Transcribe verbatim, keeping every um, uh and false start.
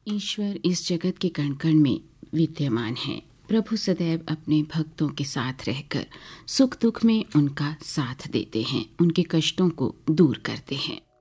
ईश्वर इस जगत के कण कण में विद्यमान है। प्रभु सदैव अपने भक्तों के साथ रहकर सुख दुख में उनका साथ देते हैं, उनके कष्टों को दूर करते हैं।